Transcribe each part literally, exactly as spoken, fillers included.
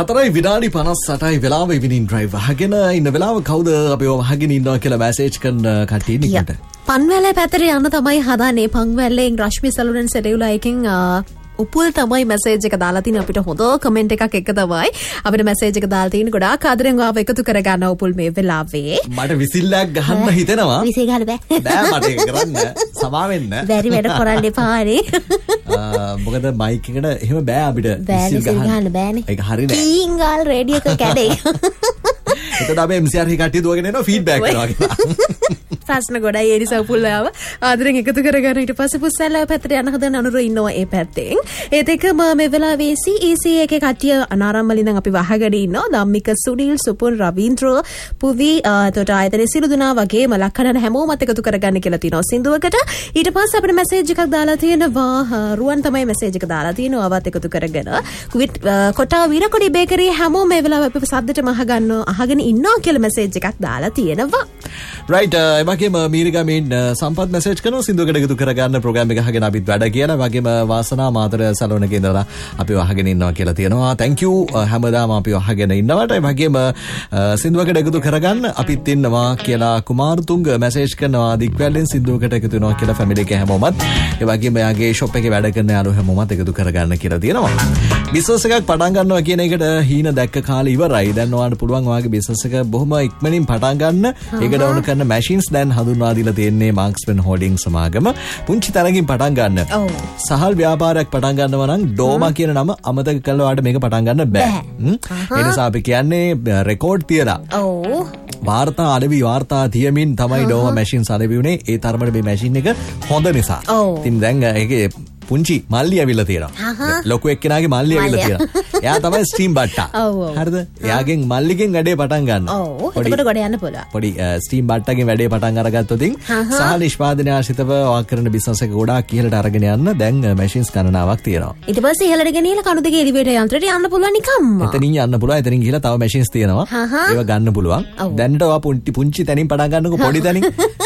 හතරයි විනාඩි පනස් අටයි වෙලාව ඉවිනින් ඩ්‍රයිව් අහගෙන ඉන්න වෙලාව කවුද අපිව අහගෙන ඉන්නවා කියලා මැසේජ් කරන කට්ටිය නිකට. පන්වැල්ල පැත්තට යන්න තමයි හදන්නේ. පන්වැල්ලෙන් රශ්මි සලුරන් සෙඩියුලා එකෙන් උපුල් තමයි මැසේජ් එක දාලා තියෙන. අපිට හොඳ කමෙන්ට් එකක් එක තමයි අපිට මැසේජ් එක දාලා තියෙන. ගොඩාක් ආදරෙන් ආව එකතු කරගන්න උපුල් මේ වෙලාවේ. මට විසිල්ලක් ගහන්න හිතෙනවා. විසිල් ගහන්න බෑ. බෑ මට ඒක කරන්න. සමා වෙන්න. බැරි වැඩ කරන්න එපානේ. මොකද මයික් එකට එහෙම බෑ අපිට විසිල් ගහන්න බෑනේ. ඒක හරිනේ. ඊංගල් රේඩියෝ එක කැඩේ. එතකොට අපි එම් සී ආර් කට්ටිය දුවගෙන එනවා ෆීඩ්බැක් කරනවා කියලා. ප්‍රශ්න ගොඩයි ඒ නිසා උපුල් ආව. ආදරෙන් එකතු කරගන්න. ඊට පස්සේ පුස්සල්ලා පැත්තට යන හදන අනුර ඉන්නවා ඒ පැත්තෙන්. ඒත් එකම මේ වෙලාවේ සී ඊ සී එකේ කට්ටිය අනාරම්මලින් දැන් අපි වහගෙන ඉන්නවා. ධම්මික සුනිල් සුපුන් රවීන්ද්‍ර පුවි එතකොට ආයතන සිරුදුනා වගේම ලක්කඩන හැමෝමත් එකතු කරගන්න කියලා තියෙනවා සින්දුවකට. ඊට පස්සේ අපිට මැසේජ් එකක් දාලා තියෙනවා. රුවන් තමයි මැසේජ් එක දාලා තියෙනවා. ආවත් එකතු කරගෙන. කොටා විරකොඩි බේකරි හැමෝම මේ වෙලාවේ අපි සද්දට මහගන්න අහගෙන ඉන්නවා කියලා මැසේජ් එකක් දාලා තියෙනවා. රයිට් ඒ වගේම මීරිගමින් සම්පත් මැසේජ් කරනවා සින්දුවකට එකතු කරගන්න ප්‍රෝග්‍රෑම් එක අහගෙන අපිත් වැඩ කියලා. වගේම වාසනා මාතර සලෝනක ඉඳලා අපිව අහගෙන ඉන්නවා කියලා තියෙනවා. thank you හැමදාම අපිව අහගෙන ඉන්නවට. ඒ වගේම සින්දුවකට එකතු කරගන්න අපිත් ඉන්නවා කියලා කුමාර තුංග මැසේජ් කරනවා. දික්වැල්ලෙන් සින්දුවකට එකතු වෙනවා කියලා ෆැමිලි එක හැමෝමත්. ඒ වගේම එයාගේ ෂොප් එකේ වැඩ කරන යාළුවෝ හැමෝමත් එකතු කරගන්න කියලා තියෙනවා. බිස්නස් එකක් පටන් ගන්නවා කියන එකට හීන දැක්ක කාලේ ඉවරයි. දැන් ඔයාලට පුළුවන් ඔයාගේ බිස්නස් එක බොහොම ඉක්මනින් පටන් ගන්න. ඒක ඩවුන්ලෝඩ් කරන මැෂින්ස් දැන් හඳුන්වා දීලා තියෙන්නේ මාක්ස්පෙන් හෝඩින් සමාගම. පුංචි තරකින් පටන් ගන්න. සහල් ව්‍යාපාරයක් පටන් ගන්නවා නම් ඩෝමා කියන නම අමතක කළා ඔයාලට මේක පටන් ගන්න බෑ. ඒ නිසා අපි කියන්නේ රෙකෝඩ් තියලා. ඔව්. වාර්තා අඩවි වාර්තා තියමින් තමයි ඩෝමා මැෂින්ස් අඩවි උනේ. ඒ තරමට මේ මැෂින් එක හොඳ නිසා. ඉතින් දැන් ඒකේ පුංචි මල්ලි ඇවිල්ලා තියෙනවා. ලොකු එක්කෙනාගේ මල්ලි ඇවිල්ලා තියෙනවා. එයා තමයි ස්ටීම් බට්ටා. හරිද? එයාගෙන් මල්ලිගෙන් වැඩේ පටන් ගන්නවා. ඔව්. එතකොට ගොඩ යන්න පුළුවන්. පොඩි ස්ටීම් බට්ටාගෙන් වැඩේ පටන් අරගත්තොත් සහ නිෂ්පාදනය ආශ්‍රිතව වාක් කරන බිස්නස් එක ගොඩාක් ඉහළට අරගෙන යන්න දැන් මැෂින්ස් ගණනාවක් තියෙනවා. ඊට පස්සේ ඉහළට ගෙනියලා කණු දෙකේ එලිවේටර් යන්ත්‍රයට යන්න පුළුවන් නිකම්ම. එතනින් යන්න පුළුවන්. එතනින් ගිහලා තව මැෂින්ස් තියෙනවා. ඒවා ගන්න පුළුවන්. දැන්ට ඔයා පුංචි පුංචි තැනින් පටන් ගන්නකො පොඩි තැනින්.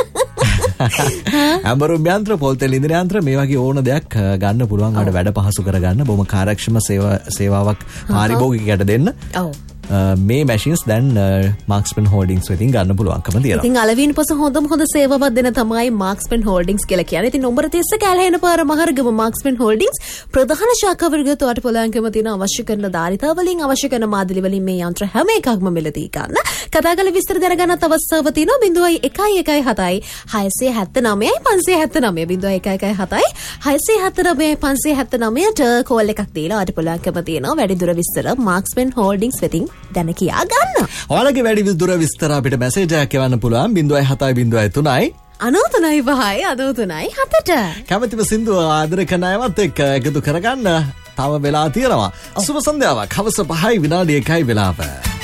ඇඹරුම් යන්ත්‍ර පොල්තෙල් ඉන්ධන යන්ත්‍ර මේ වගේ ඕන දෙයක් ගන්න පුළුවන්. අර වැඩ පහසු කරගන්න බොහොම කාර්යක්ෂම සේවාවක් පාරිභෝගිකයට දෙන්න. ඔව්. මේ මැෂින්ස් දැන් මාක්ස්පෙන් හෝල්ඩින්ග්ස් වෙතින් ගන්න පුළුවන්කම තියෙනවා. ඉතින් අලවින් පස හොඳම හොඳ සේවාවක් දෙන තමයි මාක්ස්පෙන් හෝල්ඩින්ග්ස් කියලා කියන්නේ. ඉතින් නම්බර තිස්ස කැලහෙන පාර මහරගම මාක්ස්පෙන් හෝල්ඩින්ග්ස් ප්‍රධාන ශාඛාවර්ගයට ඔයාලට පුළුවන්කම තියෙන අවශ්‍ය කරන ධාරිතා වලින් අවශ්‍ය කරන මාදිලි වලින් මේ යන්ත්‍ර හැම එකක්ම මෙලදී ගන්න. කතා කරලා විස්තර දැනගන්නත් අවස්ථාව තියෙනවා. බිංදුවයි එකයි එකයි හතයි හයසිය හැත්තනවයයි පන්සිය හැත්තනවය බිංදුවයි එකයි එකයි හතයි හයසිය හැත්තනවයයි පන්සිය හැත්තනවයට කෝල් එකක් දීලා ඔයාලට පුළුවන්කම තියෙනවා වැඩිදුර විස්තර මාක්ස්පෙන් හෝල්ඩින්ග්ස් වෙතින් දැන කියා ගන්න. ඔයාලගේ වැඩි විස්තර විස්තර අපිට මැසේජ් එකක් එවන්න පුළුවන් බිංදුවයි හතයි බිංදුවයි තුනයි අනූතුනයි පහයි අනූතුනයි හතට. කැමතිම සින්දුව ආදර කරන අයවත් එක්ක එකතු කරගන්න තව වෙලා තියෙනවා. සුබ සන්ධ්‍යාවක්. හවස පහයි විනාඩි එකයි වෙලාව.